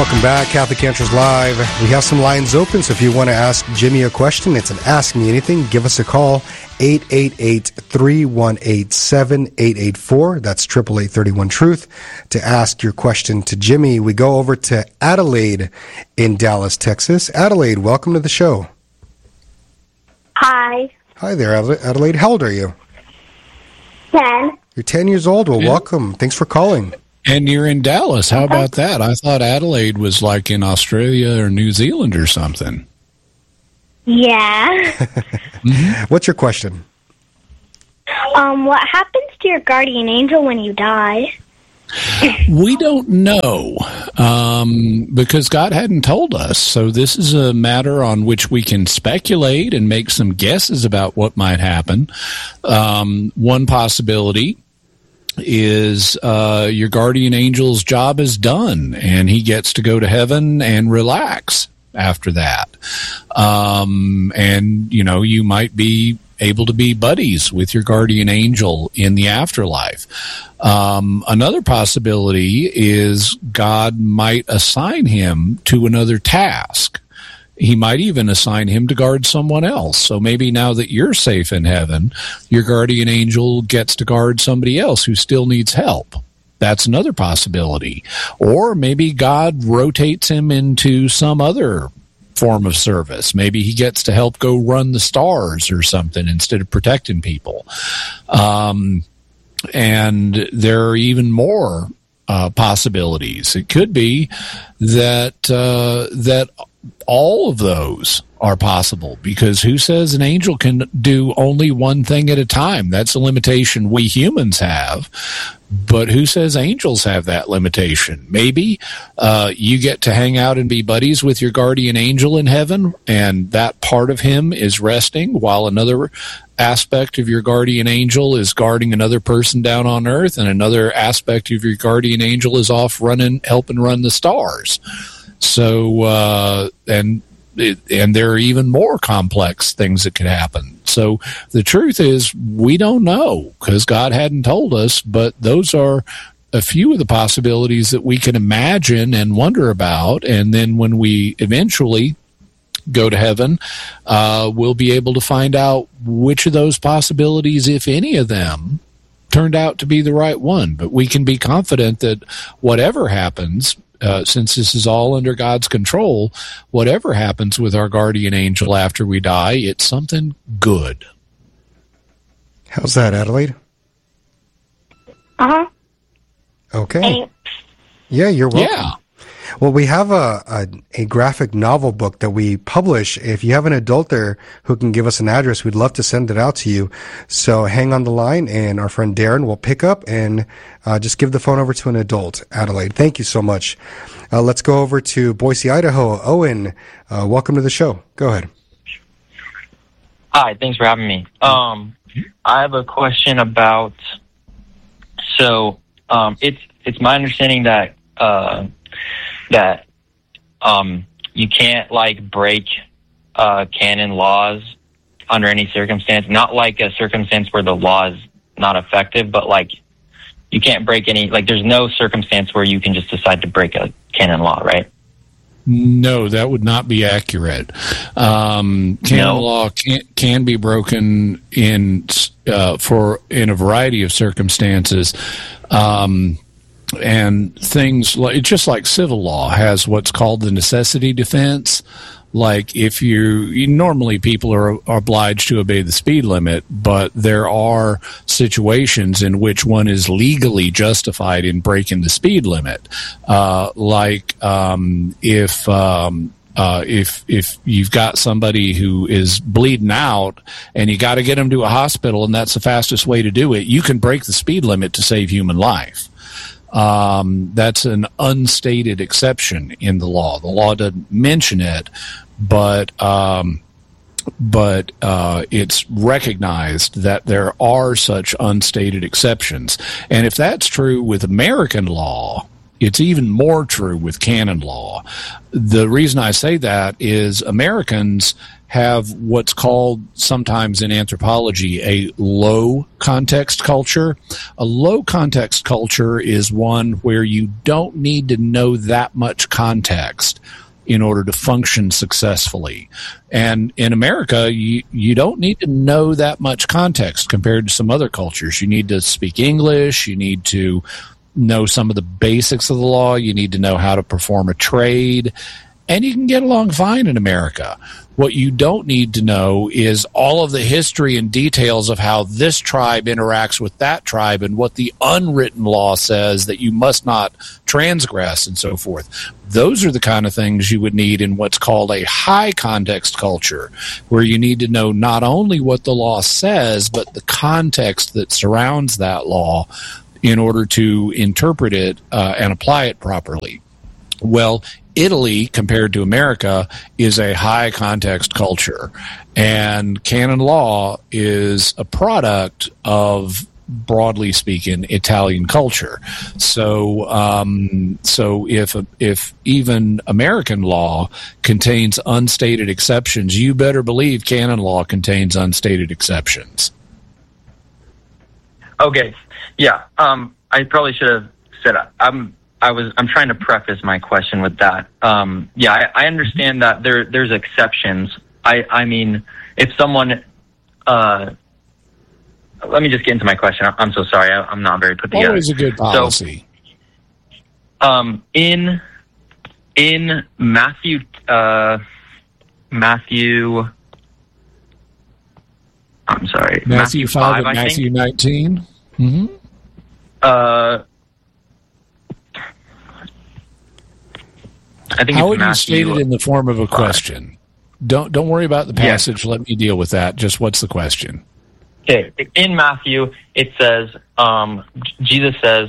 Welcome back, Catholic Answers Live. We have some lines open, so if you want to ask Jimmy a question, it's an Ask Me Anything. Give us a call, 888-318-7884. That's 888-31-TRUTH to ask your question to Jimmy. We go over to Adelaide in Dallas, Texas. Adelaide, welcome to the show. Hi. Hi there, Adelaide. How old are you? 10. You're 10 years old. Well, welcome. Thanks for calling. And you're in Dallas. How about that? I thought Adelaide was like in Australia or New Zealand or something. Yeah. What's your question? What happens to your guardian angel when you die? We don't know because God hadn't told us. So this is a matter on which we can speculate and make some guesses about what might happen. One possibility is your guardian angel's job is done and he gets to go to heaven and relax after that. And, you know, you might be able to be buddies with your guardian angel in the afterlife. Another possibility is God might assign him to another task. He might even assign him to guard someone else. So maybe now that you're safe in heaven, your guardian angel gets to guard somebody else who still needs help. That's another possibility. Or maybe God rotates him into some other form of service. Maybe he gets to help go run the stars or something instead of protecting people. And there are even more possibilities. It could be that all of those are possible, because who says an angel can do only one thing at a time? That's a limitation we humans have, but who says angels have that limitation? Maybe you get to hang out and be buddies with your guardian angel in heaven, and that part of him is resting while another aspect of your guardian angel is guarding another person down on earth, and another aspect of your guardian angel is off helping run the stars. So, and there are even more complex things that could happen. So the truth is, we don't know because God hadn't told us, but those are a few of the possibilities that we can imagine and wonder about. And then when we eventually go to heaven, we'll be able to find out which of those possibilities, if any of them, turned out to be the right one. But we can be confident that whatever happens, since this is all under God's control, whatever happens with our guardian angel after we die, it's something good. How's that, Adelaide? Uh-huh. Okay. Thanks. Yeah, you're welcome. Yeah. Well, we have a graphic novel book that we publish. If you have an adult there who can give us an address, we'd love to send it out to you. So hang on the line, and our friend Darren will pick up and just give the phone over to an adult. Adelaide, thank you so much. Let's go over to Boise, Idaho. Owen, welcome to the show. Go ahead. Hi, thanks for having me. I have a question about, it's my understanding that you can't break canon laws under any circumstance. Not like a circumstance where the law is not effective, but you can't break any. There's no circumstance where you can just decide to break a canon law, right? No, that would not be accurate. Canon law can be broken in a variety of circumstances. And things just like civil law has what's called the necessity defense. Like if normally people are obliged to obey the speed limit, but there are situations in which one is legally justified in breaking the speed limit. If you've got somebody who is bleeding out and you got to get them to a hospital and that's the fastest way to do it, you can break the speed limit to save human life. That's an unstated exception in the law. The law doesn't mention it, but it's recognized that there are such unstated exceptions. And if that's true with American law, it's even more true with canon law. The reason I say that is Americans have what's called sometimes in anthropology a low context culture. A low context culture is one where you don't need to know that much context in order to function successfully. And in America, you don't need to know that much context compared to some other cultures. You need to speak English. You need to know some of the basics of the law. You need to know how to perform a trade. And you can get along fine in America. What you don't need to know is all of the history and details of how this tribe interacts with that tribe and what the unwritten law says that you must not transgress and so forth. Those are the kind of things you would need in what's called a high context culture, where you need to know not only what the law says, but the context that surrounds that law in order to interpret it and apply it properly. Well, Italy, compared to America, is a high context culture, and canon law is a product of, broadly speaking, Italian culture. So if even American law contains unstated exceptions, you better believe canon law contains unstated exceptions. Okay, yeah. I probably should have said I'm trying to preface my question with that. I understand that there's exceptions. I mean, if someone, let me just get into my question. I'm so sorry. I'm not very put together. Always a good policy. So, in Matthew, I'm sorry. Matthew 5 and Matthew 19. Mm-hmm. I think how it's would Matthew, you state it in the form of a question? Don't worry about the passage. Yeah. Let me deal with that. Just what's the question? Okay. In Matthew, it says, Jesus says,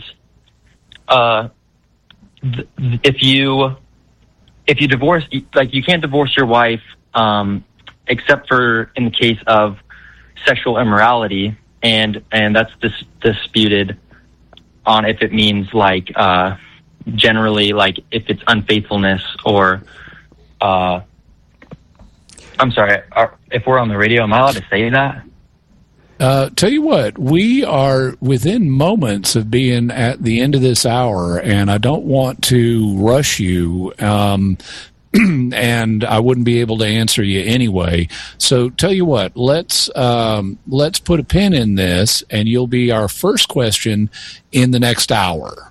if you divorce, like you can't divorce your wife, except for in the case of sexual immorality, and that's disputed on if it means like generally like if it's unfaithfulness or I'm sorry, if we're on the radio, am I allowed to say that? Tell you what, we are within moments of being at the end of this hour, and I don't want to rush you, and I wouldn't be able to answer you anyway. So tell you what, let's put a pin in this, and you'll be our first question in the next hour.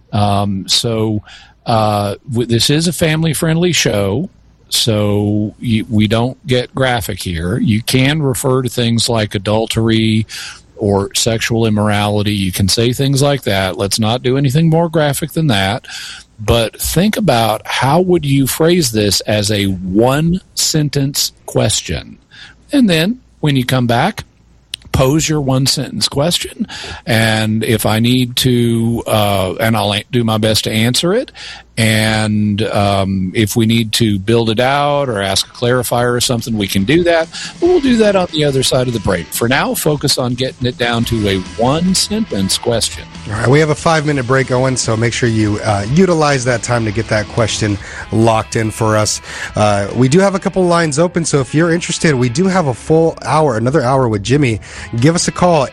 This is a family-friendly show. So we don't get graphic here. You can refer to things like adultery or sexual immorality. You can say things like that. Let's not do anything more graphic than that. But think about how would you phrase this as a one-sentence question. And then when you come back, pose your one-sentence question. And if I need to, and I'll do my best to answer it. And if we need to build it out or ask a clarifier or something, we can do that. But we'll do that on the other side of the break. For now, focus on getting it down to a one-sentence question. All right, we have a 5-minute break, Owen, so make sure you utilize that time to get that question locked in for us. We do have a couple lines open, so if you're interested, we do have a full hour, another hour with Jimmy. Give us a call,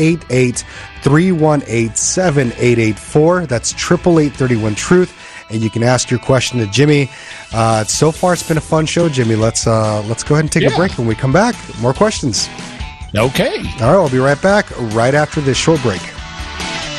888-318-7884. That's 888-31-TRUTH. And you can ask your question to Jimmy. So far, it's been a fun show, Jimmy. Let's go ahead and take a break. When we come back, more questions. Okay. All right, we'll be right back right after this short break.